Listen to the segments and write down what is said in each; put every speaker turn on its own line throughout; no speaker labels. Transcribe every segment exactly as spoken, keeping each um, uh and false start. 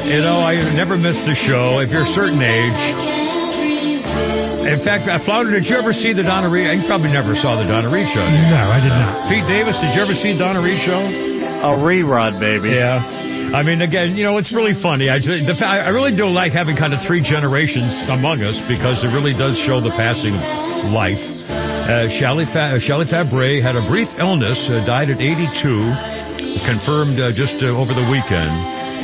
You know, I never missed the show. If you're a certain age. In fact, uh, Flounder, did you ever see the Donna Reed? You probably never saw the Donna Reed show. Did you?
No, I did not.
Pete Davis, did you ever see the Donna Reed show?
A rerun, baby.
Yeah. I mean, again, you know, it's really funny. I, just, the, I really do like having kind of three generations among us because it really does show the passing of life. Uh, Shelley, Fa- Shelley Fabre had a brief illness, uh, died at eighty-two, confirmed uh, just uh, over the weekend.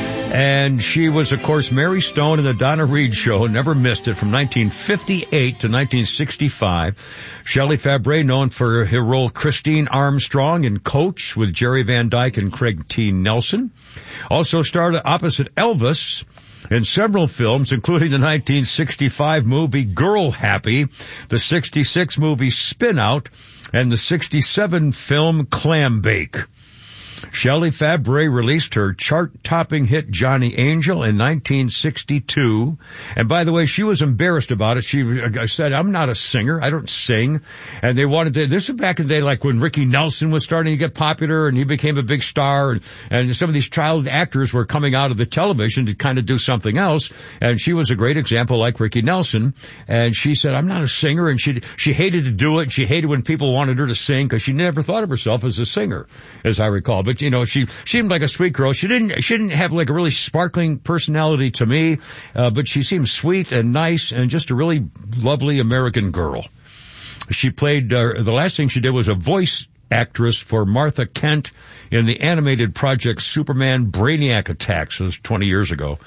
And she was, of course, Mary Stone in the Donna Reed Show. Never missed it from nineteen fifty-eight to nineteen sixty-five. Shelley Fabre, known for her role Christine Armstrong in Coach with Jerry Van Dyke and Craig T. Nelson. Also starred opposite Elvis in several films, including the nineteen sixty-five movie Girl Happy, the sixty-six movie Spin Out, and the sixty-seven film Clam Bake. Shelley Fabre released her chart-topping hit Johnny Angel in nineteen sixty-two. And by the way, she was embarrassed about it. She said, I'm not a singer. I don't sing. And they wanted to, this is back in the day like when Ricky Nelson was starting to get popular and he became a big star. And, and some of these child actors were coming out of the television to kind of do something else. And she was a great example like Ricky Nelson. And she said, I'm not a singer. And she, she hated to do it. And she hated when people wanted her to sing because she never thought of herself as a singer, as I recall. But, you know, she, she seemed like a sweet girl. She didn't, she didn't have like a really sparkling personality to me, uh, but she seemed sweet and nice and just a really lovely American girl. She played, uh, the last thing she did was a voice actress for Martha Kent in the animated project Superman Brainiac Attacks. It was twenty years ago.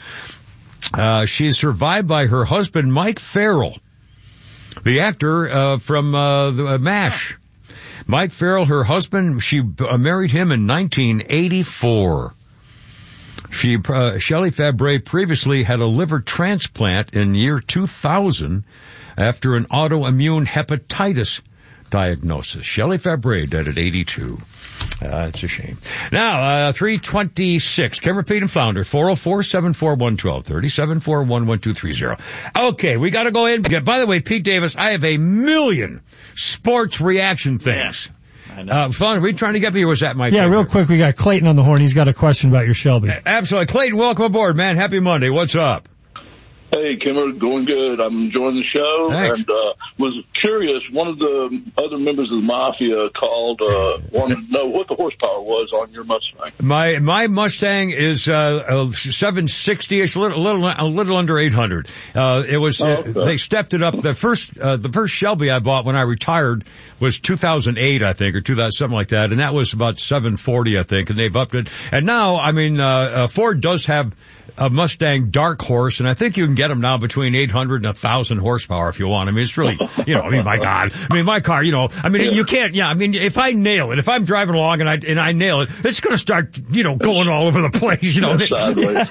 Uh, she's survived by her husband, Mike Farrell, the actor, uh, from, uh, the, uh, MASH. Mike Farrell, her husband, she uh, married him in nineteen eighty-four. She, uh, Shelley Fabre previously had a liver transplant in year two thousand after an autoimmune hepatitis diagnosis. Shelley Fabre died at eighty-two. Uh, it's a shame. Now, uh, three twenty-six. Cameron Pete and Flounder, four oh four, seven four one, one two three oh, seven four one, one two three oh. Okay, we gotta go ahead and get, by the way, Pete Davis, I have a million sports reaction things.
Yeah, I know.
Uh, Flounder, are we trying to get me or was that my
Yeah,
favorite?
real quick, we got Clayton on the horn. He's got a question about your Shelby.
Absolutely. Clayton, welcome aboard, man. Happy Monday. What's up?
Hey, Kimmer, going good. I'm enjoying the show.
Thanks.
And uh, was curious, one of the other members of the Mafia called, uh, wanted to know what the horsepower was on your Mustang.
My my Mustang is uh, a seven sixty-ish, a little, little, a little under eight hundred. Uh, it was,
Oh,
uh,
okay.
they stepped it up. The first, uh, the first Shelby I bought when I retired was two thousand eight, I think, or two thousand, something like that. And that was about seven forty, I think, and they've upped it. And now, I mean, uh, uh Ford does have a Mustang Dark Horse, and I think you can get them now between eight hundred and one thousand horsepower if you want. I mean, it's really, you know, I mean, my God. I mean, my car, you know, I mean, you can't, yeah, I mean, if I nail it, if I'm driving along and I, and I nail it, it's going to start, you know, going all over the place, you know.
Sideways.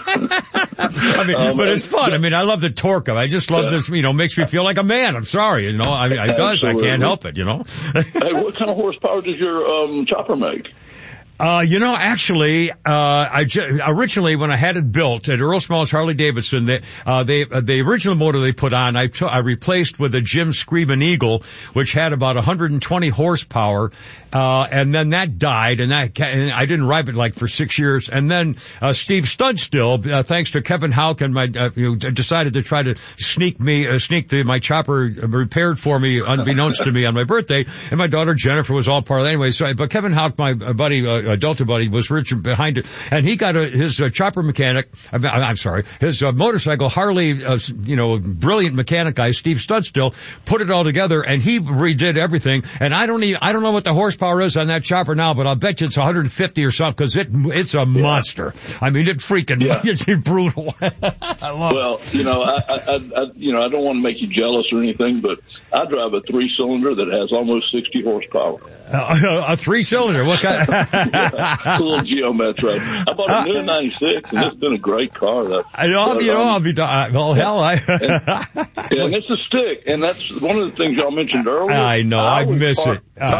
I mean,
Um,
but it's fun. I mean, I love the torque of it. I just love this, you know, makes me feel like a man. I'm sorry, you know, I mean, it does. I can't help it, you know.
Hey, what kind of horsepower does your um, chopper make?
Uh, you know, actually, uh, I j- originally when I had it built at Earl Smalls Harley Davidson, they, uh, they, uh, the original motor they put on, I, t- I replaced with a Jim Screamin' Eagle, which had about one hundred twenty horsepower, uh, and then that died, and that, ca- and I didn't ride it like for six years, and then, uh, Steve Studstill, uh, thanks to Kevin Houck and my, uh, you know, decided to try to sneak me, uh, sneak the, my chopper repaired for me, unbeknownst to me on my birthday, and my daughter Jennifer was all part of it anyway, so, but Kevin Houck, my buddy, uh, uh, Delta buddy, was Richard behind it, and he got a, his uh, chopper mechanic. I mean, I'm sorry, his uh, motorcycle Harley, uh, you know, brilliant mechanic guy, Steve Studstill, put it all together, and he redid everything. And I don't even, I don't know what the horsepower is on that chopper now, but I'll bet you it's one hundred fifty or something because it it's a yeah. monster. I mean, it freaking yeah. it's brutal. I love
well,
it.
you know, I, I, I, you know, I don't want to make you jealous or anything, but I drive a three-cylinder that has almost sixty horsepower.
Uh, a three-cylinder? What kind?
yeah. It's a little Geo Metro. I bought a new ninety-six, and it's been a great car. That,
I know,
but,
you know,
um,
I'll be, uh, well, hell, I.
and, yeah, and it's a stick, and that's one of the things y'all mentioned earlier.
I know, I, I miss
park,
it. I,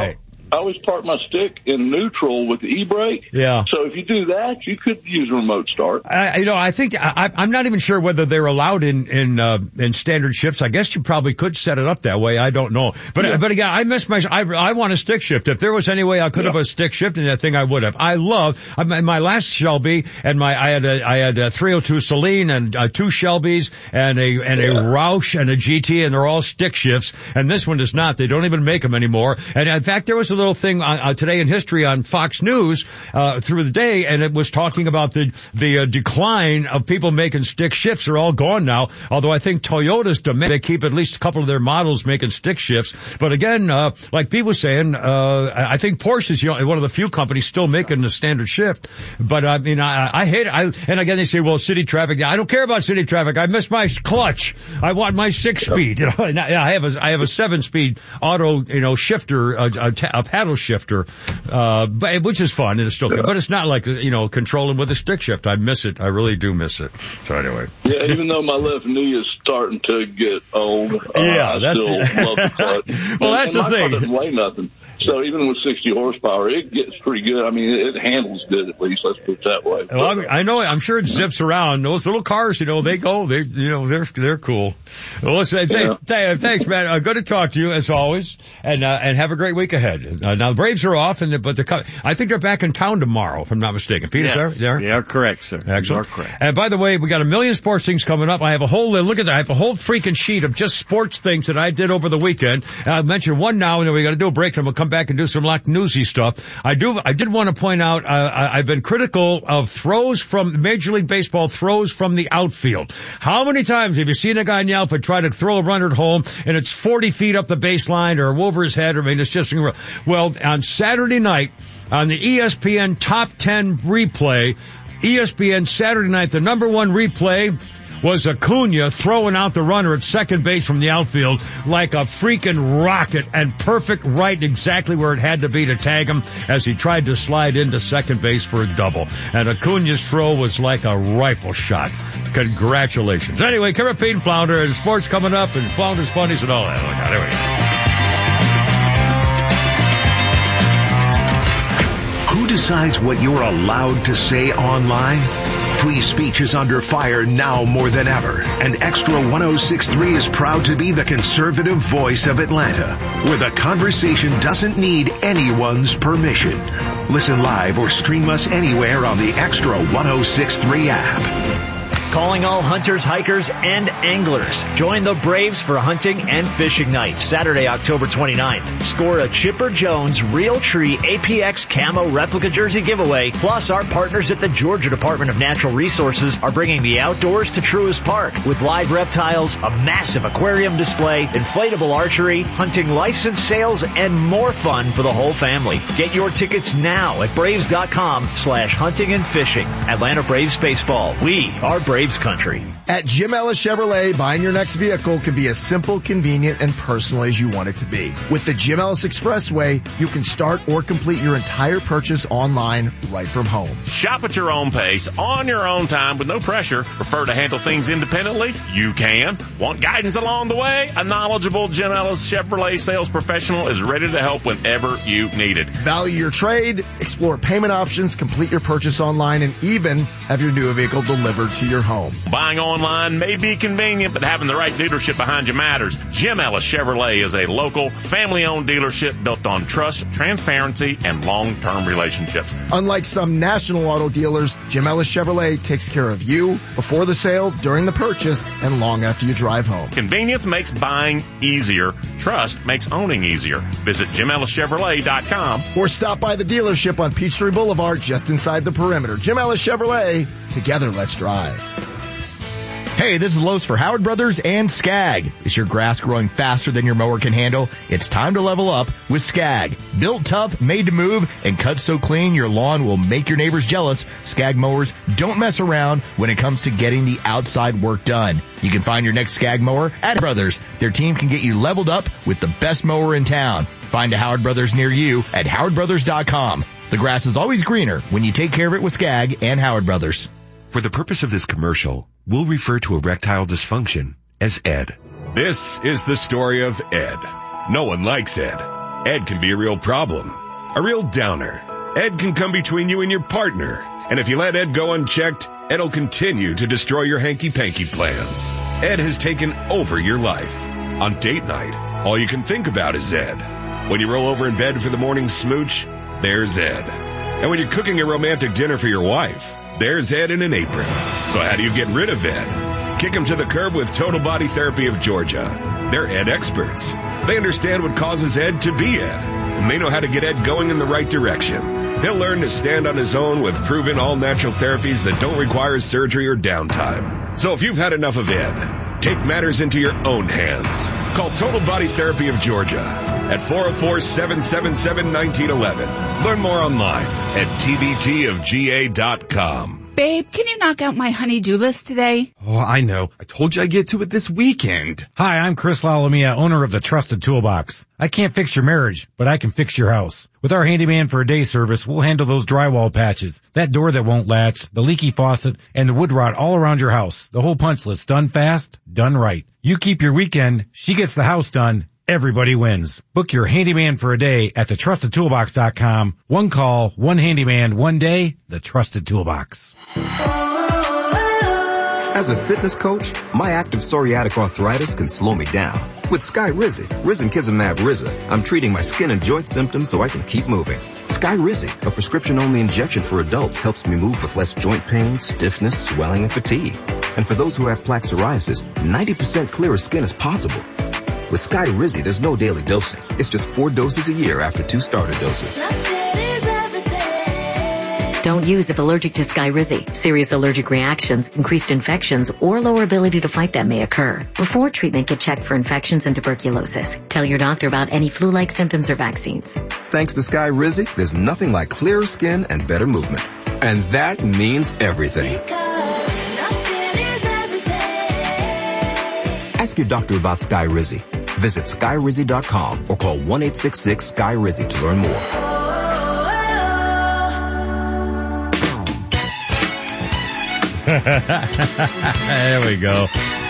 I always park my stick in neutral with the e-brake.
Yeah.
So if you do that, you could use a remote start.
I, you know, I think I, I'm not even sure whether they're allowed in in uh, in standard shifts. I guess you probably could set it up that way. I don't know. But
Yeah.
but again, I miss my. I, I want a stick shift. If there was any way I could
Yeah.
have a stick shift in that thing, I would have. I love I, my, my last Shelby and my I had a I had a three oh two Celine and uh, two Shelbys and a and
Yeah.
a Roush and a G T, and they're all stick shifts. And this one is not. They don't even make them anymore. And in fact, there was a little thing on, uh, today in history on Fox News uh, through the day, and it was talking about the the uh, decline of people making stick shifts. They're all gone now. Although I think Toyota's demand they keep at least a couple of their models making stick shifts. But again, uh, like Pete was saying, uh, I think Porsche is you know, one of the few companies still making the standard shift. But I mean, I, I hate it. I, and again, they say, well, city traffic. I don't care about city traffic. I miss my clutch. I want my six speed. You know, and I have a I have a seven speed auto, you know, shifter, a, a, a paddle shifter, uh, but, which is fun and it's still good. But it's not like you know controlling with a stick shift. I miss it. I really do miss it. So anyway.
Yeah, even though my left knee is starting to get old, uh,
Yeah,
I
that's-
still love the clutch.
Well,
And-
that's
and
the
my
thing.
car doesn't weigh nothing. So even with sixty horsepower, it gets pretty good. I mean, it, it handles good at least. Let's put it that way.
Well, I, mean, I know. I'm sure it zips around. Those little cars, you know, they go. They, you know, they're they're cool. Well, listen,
Yeah.
th- th- thanks, man. Uh, good to talk to you as always, and uh, and have a great week ahead. Uh, now the Braves are off, and the, but the I think they're back in town tomorrow, if I'm not mistaken. Peter,
Yes.
there, there.
Yeah, correct, sir. You
Excellent.
are correct.
And by the way, we got a million sports things coming up. I have a whole, look at that, I have a whole freaking sheet of just sports things that I did over the weekend. And I'll mention one now, and then we got to do a break, and we'll come back and do some like newsy stuff. I do, I did want to point out, uh, I, I've been critical of throws from, Major League Baseball throws from the outfield. How many times have you seen a guy in the outfield try to throw a runner at home, and it's forty feet up the baseline, or over his head, or I mean, it's just, well, on Saturday night, on the E S P N Top ten replay, E S P N Saturday night, the number one replay was Acuna throwing out the runner at second base from the outfield like a freaking rocket and perfect right exactly where it had to be to tag him as he tried to slide into second base for a double. And Acuna's throw was like a rifle shot. Congratulations. Anyway, Kevin Pete and Flounder and sports coming up and Flounder's funnies and all that. Oh, there we go.
Who decides what you're allowed to say online? Free speech is under fire now more than ever, and Extra one oh six point three is proud to be the conservative voice of Atlanta, where the conversation doesn't need anyone's permission. Listen live or stream us anywhere on the Extra one oh six point three app.
Calling all hunters, hikers, and anglers. Join the Braves for hunting and fishing night, Saturday, October twenty-ninth. Score a Chipper Jones Realtree A P X Camo Replica Jersey giveaway. Plus, our partners at the Georgia Department of Natural Resources are bringing the outdoors to Truist Park with live reptiles, a massive aquarium display, inflatable archery, hunting license sales, and more fun for the whole family. Get your tickets now at Braves.com slash hunting and fishing. Atlanta Braves Baseball. We are Braves country.
At Jim Ellis Chevrolet, buying your next vehicle can be as simple, convenient, and personal as you want it to be. With the Jim Ellis Expressway, you can start or complete your entire purchase online right from home.
Shop at your own pace, on your own time, with no pressure. Prefer to handle things independently? You can. Want guidance along the way? A knowledgeable Jim Ellis Chevrolet sales professional is ready to help whenever you need it.
Value your trade, explore payment options, complete your purchase online, and even have your new vehicle delivered to your home.
Buying online may be convenient, but having the right dealership behind you matters. Jim Ellis Chevrolet is a local, family-owned dealership built on trust, transparency, and long-term relationships.
Unlike some national auto dealers, Jim Ellis Chevrolet takes care of you before the sale, during the purchase, and long after you drive home.
Convenience makes buying easier. Trust makes owning easier. Visit Jim Ellis Chevrolet dot com.
Or stop by the dealership on Peachtree Boulevard just inside the perimeter. Jim Ellis Chevrolet. Together, let's drive.
Hey, this is Los for Howard Brothers and Skag. Is your grass growing faster than your mower can handle? It's time to level up with Skag. Built tough, made to move, and cut so clean your lawn will make your neighbors jealous. Skag mowers don't mess around when it comes to getting the outside work done. You can find your next Skag mower at Brothers. Their team can get you leveled up with the best mower in town. Find a Howard Brothers near you at Howard Brothers dot com. The grass is always greener when you take care of it with Skag and Howard Brothers.
For the purpose of this commercial, we'll refer to erectile dysfunction as Ed.
This is the story of Ed. No one likes Ed.
Ed can be a real problem, a real downer. Ed can come between you and your partner. And if you let Ed go unchecked, Ed'll continue to destroy your hanky-panky plans. Ed has taken over your life. On date night, all you can think about is Ed. When you roll over in bed for the morning smooch, there's Ed. And when you're cooking a romantic dinner for your wife, there's Ed in an apron. So how do you get rid of Ed? Kick him to the curb with Total Body Therapy of Georgia. They're Ed experts. They understand what causes Ed to be Ed, and they know how to get Ed going in the right direction. He'll learn to stand on his own with proven all-natural therapies that don't require surgery or downtime. So if you've had enough of Ed, take matters into your own hands. Call Total Body Therapy of Georgia at four oh four, seven seven seven, one nine one one. Learn more online at T B T of G A dot com.
Babe, can you knock out my honey-do list today?
Oh, I know. I told you I'd get to it this weekend.
Hi, I'm Chris Lalamia, owner of the Trusted Toolbox. I can't fix your marriage, but I can fix your house. With our handyman for a day service, we'll handle those drywall patches, that door that won't latch, the leaky faucet, and the wood rot all around your house. The whole punch list, done fast, done right. You keep your weekend, she gets the house done. Everybody wins. Book your handyman for a day at the trusted toolbox dot com. One call, one handyman, one day, the Trusted Toolbox.
As a fitness coach, my active psoriatic arthritis can slow me down. With Skyrizi, Risankizumab Riza, I'm treating my skin and joint symptoms so I can keep moving. Skyrizi, a prescription-only injection for adults, helps me move with less joint pain, stiffness, swelling, and fatigue. And for those who have plaque psoriasis, ninety percent clearer skin is possible. With Skyrizi, there's no daily dosing. It's just four doses a year after two starter doses.
Don't use if allergic to Skyrizi. Serious allergic reactions, increased infections, or lower ability to fight them may occur. Before treatment, get checked for infections and tuberculosis. Tell your doctor about any flu-like symptoms or vaccines.
Thanks to Skyrizi, there's nothing like clearer skin and better movement. And that means everything. Ask your doctor about Skyrizi. Visit Skyrizi dot com or call one eight six six Sky Rizi to learn more.
There we go.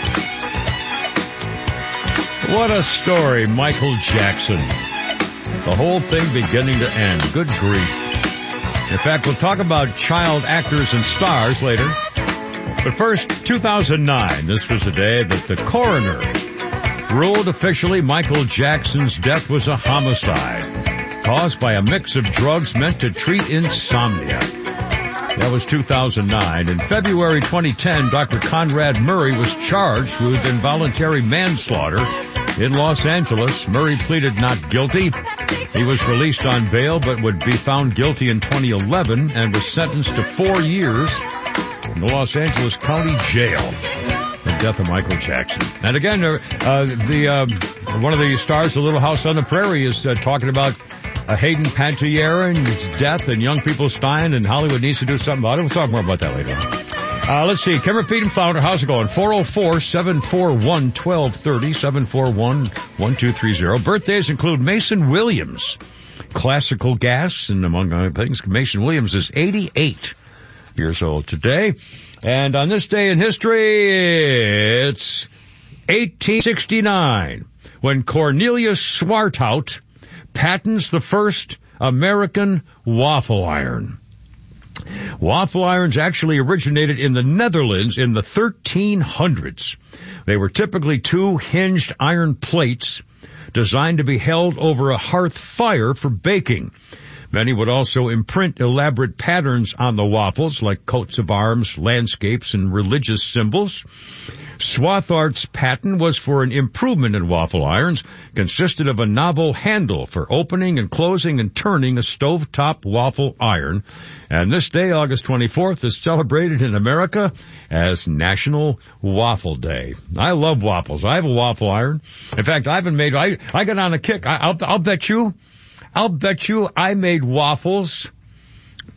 What a story, Michael Jackson. The whole thing beginning to end. Good grief. In fact, we'll talk about child actors and stars later. But first, two thousand nine. This was the day that the coroner ruled officially Michael Jackson's death was a homicide caused by a mix of drugs meant to treat insomnia. That was two thousand nine. In February twenty ten, Doctor Conrad Murray was charged with involuntary manslaughter in Los Angeles. Murray pleaded not guilty. He was released on bail but would be found guilty in twenty eleven and was sentenced to four years in the Los Angeles County Jail. The death of Michael Jackson. And again, uh, the uh, one of the stars of Little House on the Prairie is uh, talking about uh, Hayden Panettiere and his death and young people dying, and Hollywood needs to do something about it. We'll talk more about that later. Uh, let's see. Kimmer Feed and Flounder, how's it going? four oh four, seven four one, one two three oh, seven four one, one two three oh. Birthdays include Mason Williams, classical gas, and among other things, Mason Williams is eighty-eight years old today. And on this day in history, it's eighteen sixty-nine, when Cornelius Swarthout patents the first American waffle iron. Waffle irons actually originated in the Netherlands in the thirteen hundreds. They were typically two hinged iron plates designed to be held over a hearth fire for baking. Many would also imprint elaborate patterns on the waffles, like coats of arms, landscapes, and religious symbols. Swarthout's patent was for an improvement in waffle irons, consisted of a novel handle for opening and closing and turning a stovetop waffle iron. And this day, August twenty-fourth, is celebrated in America as National Waffle Day. I love waffles. I have a waffle iron. In fact, I haven't made, I, I got on a kick. I, I'll, I'll bet you, I'll bet you I made waffles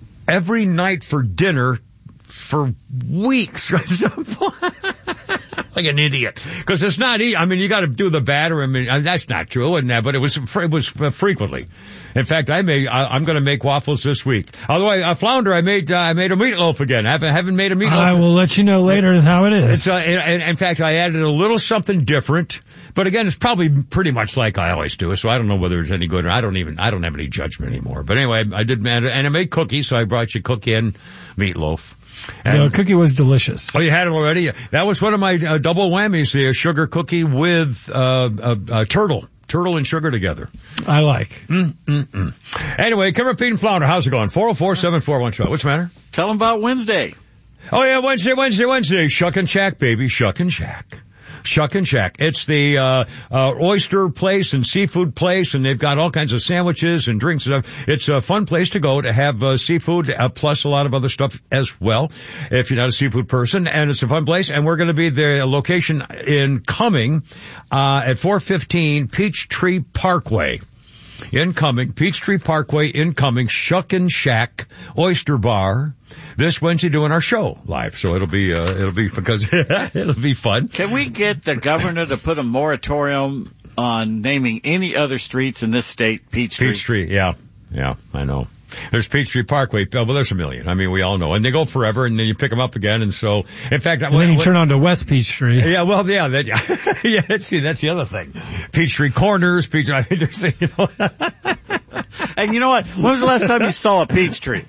every night for dinner for weeks. like an idiot. Because it's not easy. I mean, you got to do the batter. I mean, uh, that's not true, isn't that? But it was it was uh, frequently. In fact, I may I, I'm going to make waffles this week. Although I, uh, flounder, I made uh, I made a meatloaf again. I haven't haven't made a meatloaf.
I will let you know later how it is.
It's, uh, in, in fact, I added a little something different. But again, it's probably pretty much like I always do. So I don't know whether it's any good. Or I don't even I don't have any judgment anymore. But anyway, I did and I made cookies, so I brought you cookie and meatloaf.
And the cookie was delicious.
Oh, you had it already? That was one of my uh, double whammies, the sugar cookie with uh, uh, uh, turtle. Turtle and sugar together.
I like.
Mm, mm, mm. Anyway, Kimmer, Pete, and Flounder, how's it going? four oh four, seven four one, what's the matter?
Tell them about Wednesday.
Oh, yeah, Wednesday, Wednesday, Wednesday. Shuck and Shack, baby. Shuck and Shack. Shuck and Shack. It's the uh, uh oyster place and seafood place, and they've got all kinds of sandwiches and drinks and stuff. It's a fun place to go to have uh, seafood, uh, plus a lot of other stuff as well, if you're not a seafood person. And it's a fun place, and we're going to be the location in Cumming uh at four fifteen Peachtree Parkway. Incoming, Peachtree Parkway, incoming, Shuck and Shack Oyster Bar. This Wednesday doing our show live, so it'll be, uh, it'll be, because it'll be fun.
Can we get the governor to put a moratorium on naming any other streets in this state Peachtree?
Peachtree, yeah, yeah, I know. There's Peachtree Parkway. Oh, well, there's a million. I mean, we all know. And they go forever, and then you pick them up again. And so, in fact...
And when, then you when, turn on to West Peachtree.
Yeah, well, yeah. That, yeah, that's, see, that's the other thing. Peachtree Corners, Peachtree... I mean, there's, you know...
And you know what? When was the last time you saw a peach tree?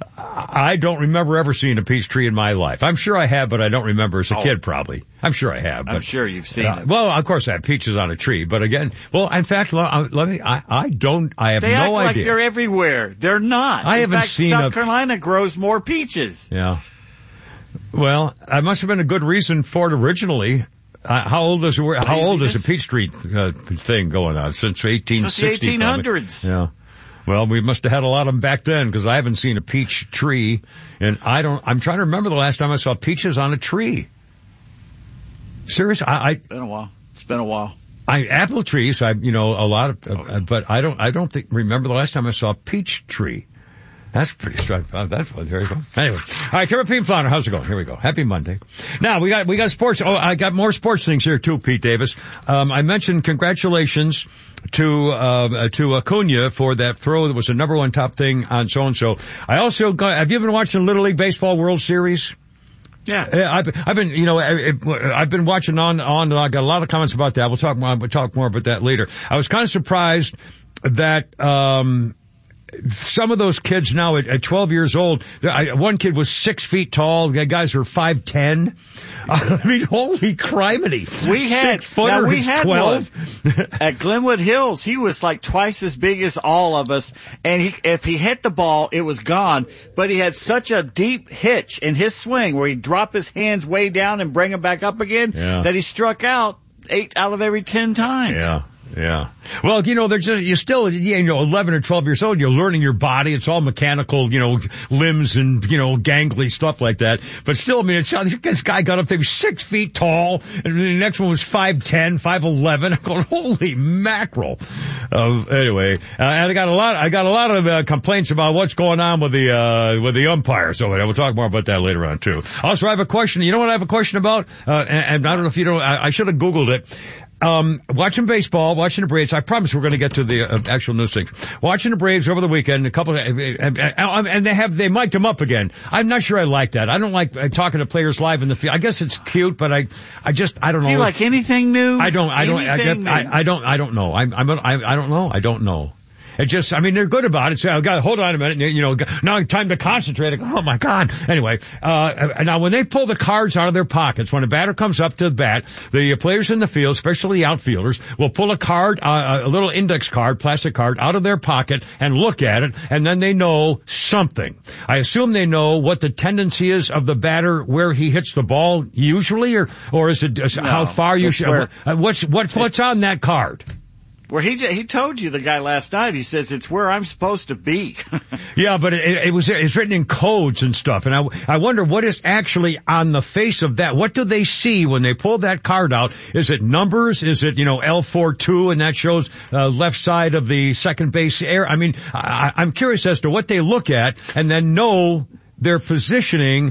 I don't remember ever seeing a peach tree in my life. I'm sure I have, but I don't remember as a
oh.
kid, probably. I'm sure I have. But,
I'm sure you've seen
uh,
it.
Well, of course I have peaches on a tree, but again, well, in fact, let me, I, I don't, I have
they
no
act like
idea.
They're everywhere. They're not.
I
in
haven't
fact,
seen
South
a,
Carolina grows more peaches.
Yeah. Well, that must have been a good reason for it originally. Uh, how old is how old is the peach tree uh, thing going on since eighteen sixty?
Since the eighteen hundreds.
Yeah. Well, we must have had a lot of them back then because I haven't seen a peach tree, and I don't. I'm trying to remember the last time I saw peaches on a tree. Seriously, I. I
it's been a while. It's been a while.
I apple trees. I you know a lot of, uh, oh. but I don't. I don't think remember the last time I saw a peach tree. That's pretty strong. Oh, that's fun. There you go. Anyway. All right, Kimmer, Pete, and Flounder, how's it going? Here we go. Happy Monday. Now, we got, we got sports. Oh, I got more sports things here too, Pete Davis. Um, I mentioned congratulations to, uh, to Acuna for that throw that was the number one top thing on so-and-so. I also got, have you been watching Little League Baseball World Series?
Yeah.
I've, I've been, you know, I've been watching on, on, and I got a lot of comments about that. We'll talk more, we'll talk more about that later. I was kind of surprised that, um, some of those kids now at, at twelve years old, I, one kid was six feet tall. The guys are five ten. I mean, holy criminy.
We had,
six footer,
now we had
twelve.
At Glenwood Hills, he was like twice as big as all of us. And he, if he hit the ball, it was gone. But he had such a deep hitch in his swing where he'd drop his hands way down and bring them back up again
yeah.
that he struck out eight out of every ten times.
Yeah. Yeah. Well, you know, there's just, you're still, you know, eleven or twelve years old, you're learning your body. It's all mechanical, you know, limbs and, you know, gangly stuff like that. But still, I mean, it's, this guy got up there, he was six feet tall, and the next one was five ten, five eleven. I'm going, holy mackerel. Uh, anyway, uh, and I got a lot, I got a lot of, uh, complaints about what's going on with the, uh, with the umpire. So we'll talk more about that later on too. Also, I have a question. You know what I have a question about? Uh, and, and I don't know if you know, I, I should have Googled it. Um, watching baseball, watching the Braves. I promise we're going to get to the uh, actual news things. Watching the Braves over the weekend, a couple of, and, and they have, they mic'd them up again. I'm not sure I like that. I don't like uh, talking to players live in the field. I guess it's cute, but I, I just, I don't know.
Do you like anything new?
I don't, I don't, I,
Anything
get, I, I don't, I don't know. I'm, I'm, I, I don't know. I don't know. It just, I mean, they're good about it. So I got, hold on a minute. You know, now time to concentrate. I go, oh my God. Anyway, uh, now when they pull the cards out of their pockets, when a batter comes up to the bat, the players in the field, especially the outfielders, will pull a card, uh, a little index card, plastic card out of their pocket and look at it. And then they know something. I assume they know what the tendency is of the batter, where he hits the ball usually, or, or is it no, how far you should, where, uh, what's, what's, what's on that card?
Well, he he told you, the guy last night, he says it's where I'm supposed to be.
Yeah, but it, it was, it's written in codes and stuff. And I, I wonder what is actually on the face of that. What do they see when they pull that card out? Is it numbers? Is it, you know, L forty-two and that shows, uh, left side of the second base air? I mean, I, I'm curious as to what they look at and then know their positioning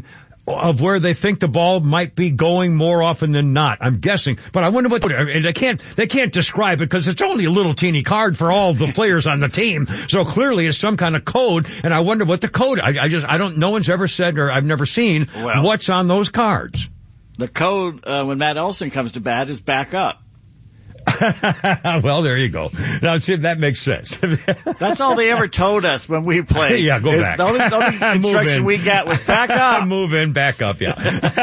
of where they think the ball might be going more often than not. I'm guessing, but I wonder what, and they can't, they can't describe it because it's only a little teeny card for all the players on the team. So clearly it's some kind of code, and I wonder what the code, I, I just, I don't, no one's ever said, or I've never seen
well,
what's on those cards.
The code, uh, when Matt Olson comes to bat is back up.
Well, there you go. Now, see if that makes sense.
That's all they ever told us when we played.
Yeah, go
is
back.
The only, the only instruction we got was back up.
Move in, back up, yeah.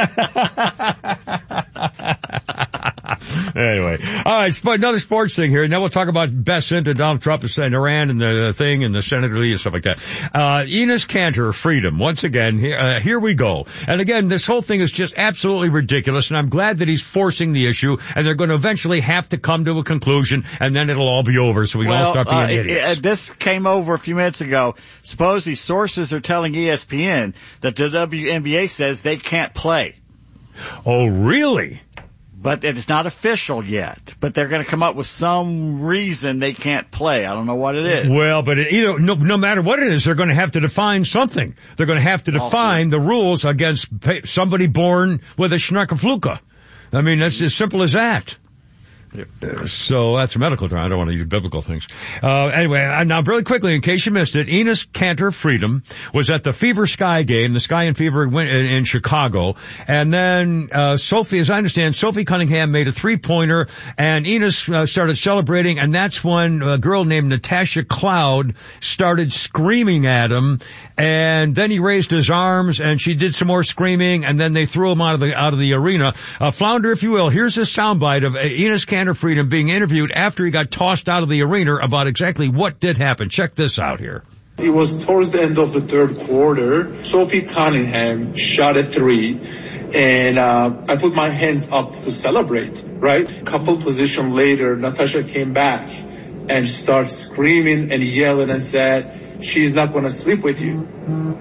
Anyway, all right, another sports thing here, and then we'll talk about Best into Donald Trump and Iran and the thing and the Senator Lee and stuff like that. Uh, Enes Kanter, freedom. Once again, here, uh, here we go. And again, this whole thing is just absolutely ridiculous, and I'm glad that he's forcing the issue, and they're going to eventually have to come to a conclusion, and then it'll all be over, so we
well,
can all stop being
uh,
idiots.
It, uh, this came over a few minutes ago. Supposedly, sources are telling E S P N that the W N B A says they can't play.
Oh, really?
But it's not official yet. But they're going to come up with some reason they can't play. I don't know what it is.
Well, but it, either no, no matter what it is, they're going to have to define something. They're going to have to define the rules against somebody born with a schnuckafluka. I mean, that's as simple as that. So that's a medical term. I don't want to use biblical things. Uh, anyway, now really quickly, in case you missed it, Enes Kanter Freedom was at the Fever Sky game, the Sky and Fever in, in Chicago. And then, uh, Sophie, as I understand, Sophie Cunningham made a three-pointer and Enes uh, started celebrating, and that's when a girl named Natasha Cloud started screaming at him. And then he raised his arms and she did some more screaming, and then they threw him out of the, out of the arena. Uh, flounder, if you will. Here's a soundbite of Enes Kanter Freedom being interviewed after he got tossed out of the arena about exactly what did happen. Check this out here.
It was towards the end of the third quarter. Sophie Cunningham shot a three, and uh, I put my hands up to celebrate, right? A couple position later, Natasha came back and started screaming and yelling and said, "She's not going to sleep with you."